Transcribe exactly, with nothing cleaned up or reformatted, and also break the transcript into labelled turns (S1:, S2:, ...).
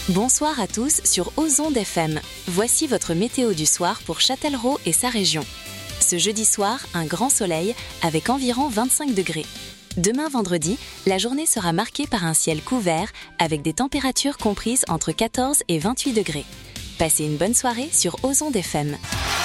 S1: Bonsoir à tous sur Ozonde F M. Voici votre météo du soir pour Châtellerault et sa région. Ce jeudi soir, un grand soleil avec environ vingt-cinq degrés. Demain vendredi, la journée sera marquée par un ciel couvert avec des températures comprises entre quatorze et vingt-huit degrés. Passez une bonne soirée sur Ozonde F M.